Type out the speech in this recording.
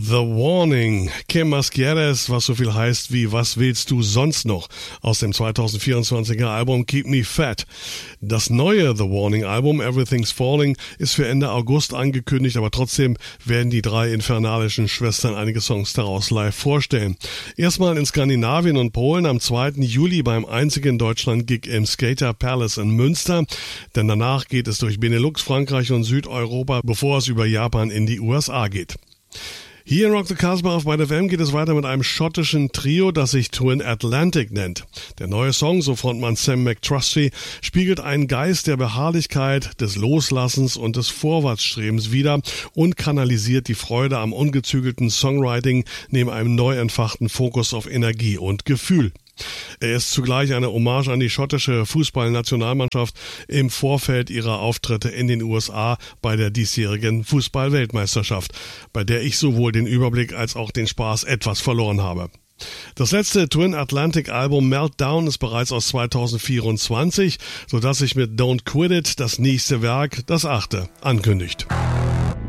The Warning, Kim Masqueres, was so viel heißt wie Was willst du sonst noch? Aus dem 2024er Album Keep Me Fat. Das neue The Warning Album Everything's Falling ist für Ende August angekündigt, aber trotzdem werden die drei infernalischen Schwestern einige Songs daraus live vorstellen. Erstmal in Skandinavien und Polen am 2. Juli beim einzigen Deutschland-Gig im Skater Palace in Münster, denn danach geht es durch Benelux, Frankreich und Südeuropa, bevor es über Japan in die USA geht. Hier in Rock the Casbah auf Byte FM geht es weiter mit einem schottischen Trio, das sich Twin Atlantic nennt. Der neue Song, so Frontmann Sam McTrusty, spiegelt einen Geist der Beharrlichkeit, des Loslassens und des Vorwärtsstrebens wider und kanalisiert die Freude am ungezügelten Songwriting neben einem neu entfachten Fokus auf Energie und Gefühl. Er ist zugleich eine Hommage an die schottische Fußballnationalmannschaft im Vorfeld ihrer Auftritte in den USA bei der diesjährigen Fußball-Weltmeisterschaft, bei der ich sowohl den Überblick als auch den Spaß etwas verloren habe. Das letzte Twin Atlantic Album Meltdown ist bereits aus 2024, sodass sich mit Don't Quit It das nächste Werk, das 8., ankündigt.